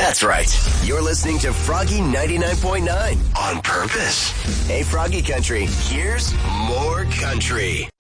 That's right. You're listening to Froggy 99.9 on purpose. Hey, Froggy Country, here's more country.